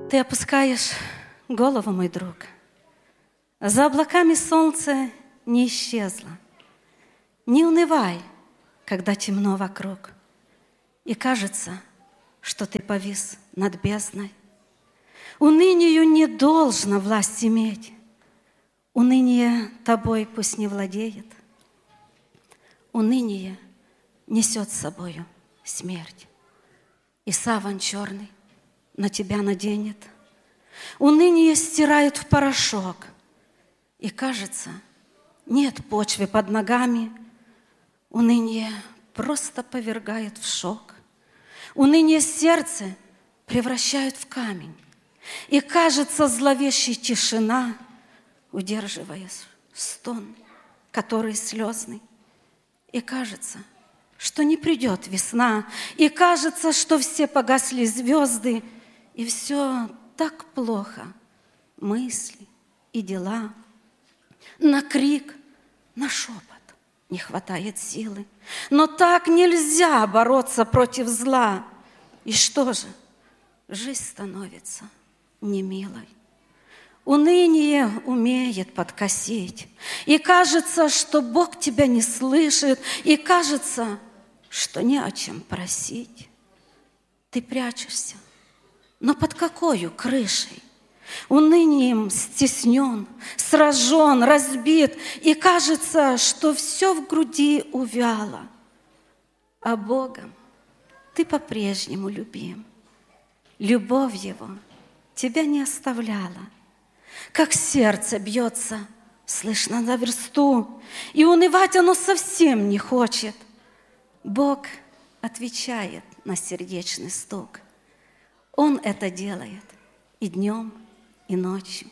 Ты опускаешь голову, мой друг. За облаками солнце не исчезло. Не унывай, когда темно вокруг. И кажется, что ты повис над бездной. Унынию не должно власть иметь. Уныние тобой пусть не владеет. Уныние несет с собою смерть. И саван черный на тебя наденет. Уныние стирает в порошок. И кажется, нет почвы под ногами. Уныние просто повергает в шок. Уныние сердце превращают в камень. И кажется, зловещая тишина, удерживая стон, который слезный. И кажется, что не придет весна. И кажется, что все погасли звезды. И все так плохо. Мысли и дела. На крик, на шепот не хватает силы. Но так нельзя бороться против зла. И что же? Жизнь становится немилой. Уныние умеет подкосить. И кажется, что Бог тебя не слышит. И кажется, что не о чем просить. Ты прячешься. Но под какою крышей? Унынием стеснен, сражен, разбит. И кажется, что все в груди увяло. А Богом ты по-прежнему любим. Любовь Его тебя не оставляла. Как сердце бьется, слышно на версту, и унывать оно совсем не хочет. Бог отвечает на сердечный стук. Он это делает и днем, и ночью.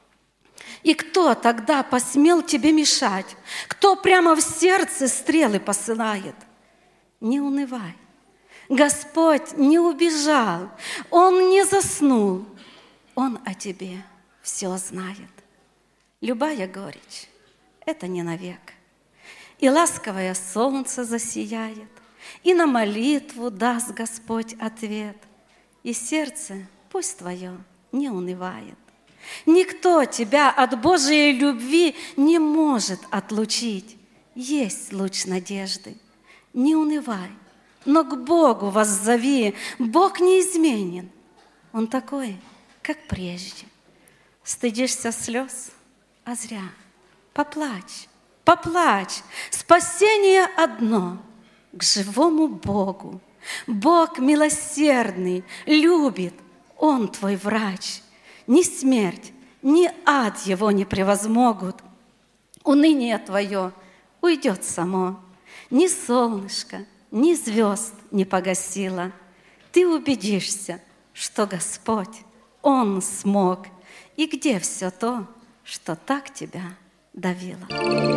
И кто тогда посмел тебе мешать? Кто прямо в сердце стрелы посылает? Не унывай. Господь не убежал, Он не заснул. Он о тебе все знает. Любая горечь — это не навек. И ласковое солнце засияет, и на молитву даст Господь ответ. И сердце пусть твое не унывает. Никто тебя от Божией любви не может отлучить. Есть луч надежды. Не унывай, но к Богу воззови. Бог неизменен. Он такой, как прежде. Стыдишься слез, а зря. Поплачь, поплачь. Спасение одно — к живому Богу. Бог милосердный, любит, Он твой врач. Ни смерть, ни ад Его не превозмогут. Уныние твое уйдет само. Ни солнышко, ни звезд не погасило. Ты убедишься, что Господь, Он смог. И где все то, что так тебя давило?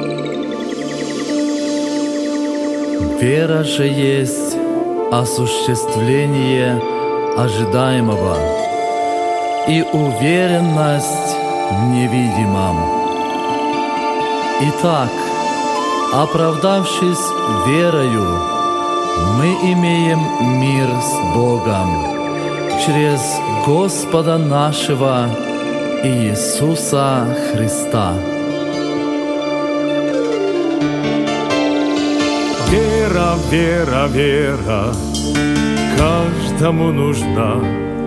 Вера же есть осуществление ожидаемого и уверенность в невидимом. Итак, оправдавшись верою, мы имеем мир с Богом через Господа нашего Иисуса Христа. Вера, вера, вера каждому нужна.